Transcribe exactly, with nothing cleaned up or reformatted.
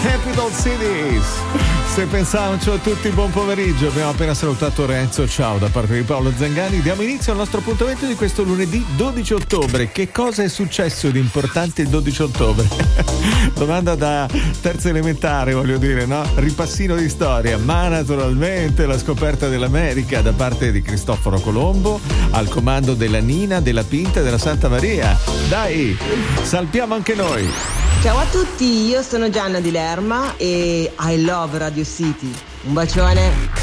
Capital Cities. Se pensiamo a tutti, buon pomeriggio. Abbiamo appena salutato Renzo, ciao da parte di Paolo Zangani. Diamo inizio al nostro appuntamento di questo lunedì dodici ottobre. Che cosa è successo di importante il dodici ottobre? Domanda da terza elementare, voglio dire, no? Ripassino di storia, ma naturalmente la scoperta dell'America da parte di Cristoforo Colombo al comando della Nina, della Pinta e della Santa Maria. Dai, salpiamo anche noi. Ciao a tutti, io sono Gianna Di Lerma e I love Radio City. Un bacione.